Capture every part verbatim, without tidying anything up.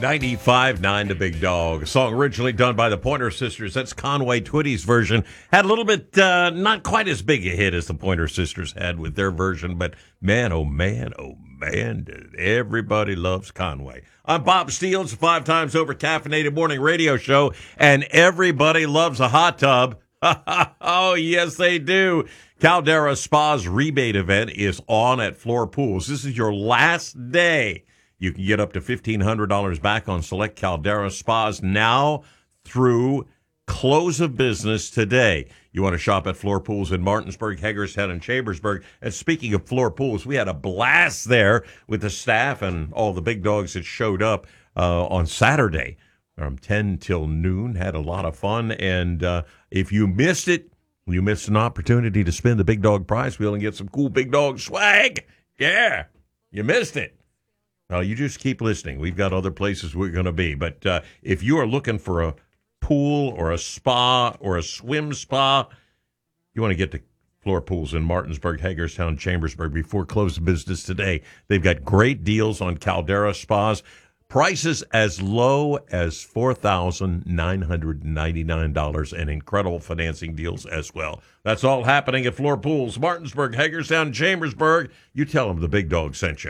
ninety-five nine The Big Dog. A song originally done by the Pointer Sisters. That's Conway Twitty's version. Had a little bit, uh, not quite as big a hit as the Pointer Sisters had with their version, but man, oh man, oh man, did everybody loves Conway. I'm Bob Steele. It's a five times over caffeinated morning radio show, and everybody loves a hot tub. Oh, yes, they do. Caldera Spa's rebate event is on at Floor Pools. This is your last day. You can get up to fifteen hundred dollars back on select Caldera Spas now through close of business today. You want to shop at Floor Pools in Martinsburg, Hagerstown, and Chambersburg. And speaking of Floor Pools, we had a blast there with the staff and all the big dogs that showed up uh, on Saturday from ten till noon. Had a lot of fun. And uh, if you missed it, you missed an opportunity to spin the Big Dog prize wheel and get some cool Big Dog swag. Yeah, you missed it. Well, you just keep listening. We've got other places we're going to be. But uh, if you are looking for a pool or a spa or a swim spa, you want to get to Floor Pools in Martinsburg, Hagerstown, Chambersburg before close of business today. They've got great deals on Caldera Spas. Prices as low as four thousand nine hundred ninety-nine dollars and incredible financing deals as well. That's all happening at Floor Pools, Martinsburg, Hagerstown, Chambersburg. You tell them the Big Dog sent you.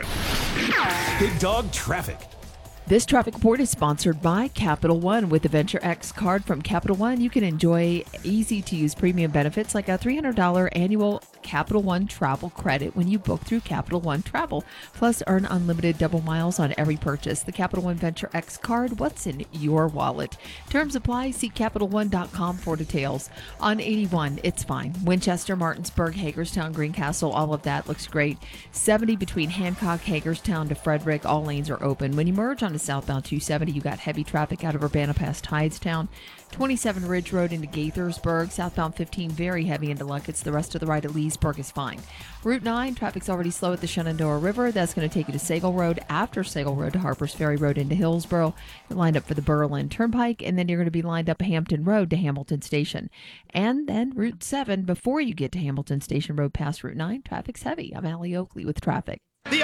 Big Dog Traffic. This traffic report is sponsored by Capital One. With the Venture X card from Capital One, you can enjoy easy-to-use premium benefits like a three hundred dollars annual Capital One travel credit when you book through Capital One Travel. Plus, earn unlimited double miles on every purchase. The Capital One Venture X card, what's in your wallet? Terms apply. See Capital One dot com for details. On eighty-one, it's fine. Winchester, Martinsburg, Hagerstown, Greencastle, all of that looks great. seventy between Hancock, Hagerstown to Frederick, all lanes are open. When you merge on to southbound two seventy, you got heavy traffic out of Urbana past Hydestown. twenty-seven Ridge Road into Gaithersburg. Southbound fifteen, very heavy into Luckett's. The rest of the right at Leesburg is fine. Route nine, traffic's already slow at the Shenandoah River. That's going to take you to Sagal Road. After Sagal Road to Harpers Ferry Road into Hillsboro. You're lined up for the Berlin Turnpike, and then you're going to be lined up Hampton Road to Hamilton Station. And then Route seven, before you get to Hamilton Station Road past Route nine, traffic's heavy. I'm Allie Oakley with traffic.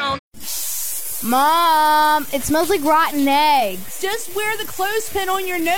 Mom, it smells like rotten eggs. Just wear the clothespin on your nose.